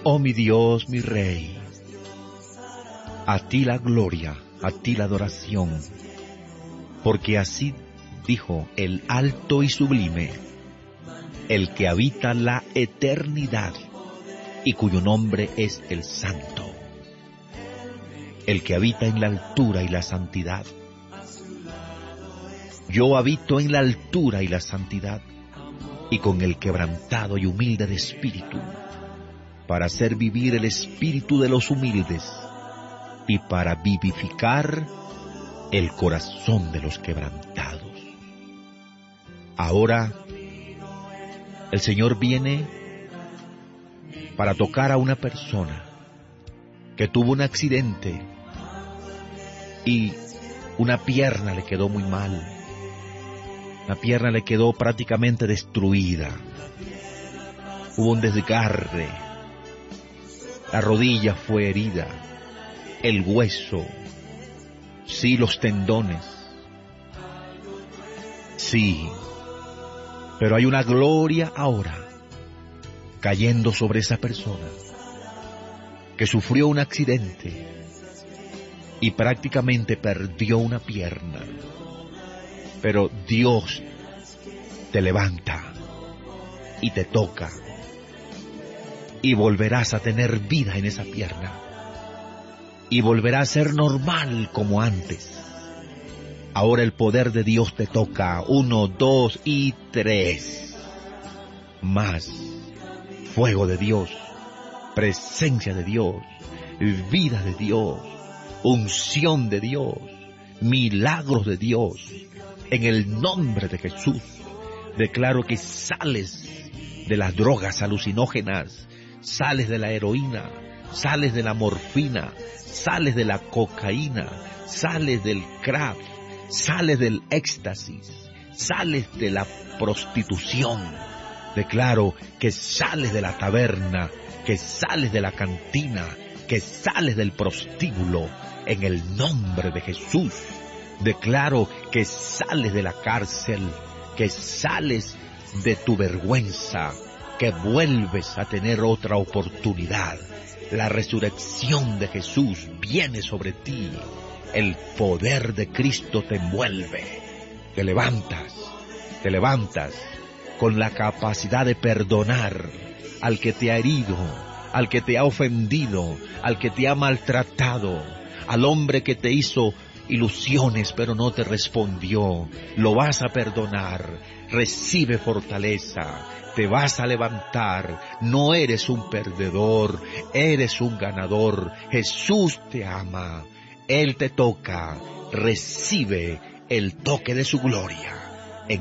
Oh mi Dios, mi Rey, a ti la gloria, a ti la adoración, porque así dijo el alto y sublime, el que habita la eternidad y cuyo nombre es el Santo, el que habita en la altura y la santidad. Yo habito en la altura y la santidad, y con el quebrantado y humilde de espíritu, para hacer vivir el espíritu de los humildes, y para vivificar el corazón de los quebrantados. Ahora, el Señor viene para tocar a una persona que tuvo un accidente y una pierna le quedó muy mal. La pierna le quedó prácticamente destruida. Hubo un desgarre. La rodilla fue herida. El hueso. Sí, los tendones. Sí. Pero hay una gloria ahora cayendo sobre esa persona que sufrió un accidente y prácticamente perdió una pierna. Pero Dios te levanta y te toca y volverás a tener vida en esa pierna y volverás a ser normal como antes. Ahora el poder de Dios te toca. 1, 2 y 3. Más fuego de Dios, presencia de Dios, vida de Dios, unción de Dios, milagros de Dios. En el nombre de Jesús, declaro que sales de las drogas alucinógenas, sales de la heroína, sales de la morfina, sales de la cocaína, sales del crack, sales del éxtasis, sales de la prostitución. Declaro que sales de la taberna, que sales de la cantina, que sales del prostíbulo, en el nombre de Jesús. Declaro que sales de la cárcel, que sales de tu vergüenza, que vuelves a tener otra oportunidad. La resurrección de Jesús viene sobre ti. El poder de Cristo te envuelve. Te levantas con la capacidad de perdonar al que te ha herido, al que te ha ofendido, al que te ha maltratado, al hombre que te hizo ilusiones pero no te respondió. Lo vas a perdonar. Recibe fortaleza. Te vas a levantar. No eres un perdedor, eres un ganador. Jesús te ama. Él te toca. Recibe el toque de su gloria.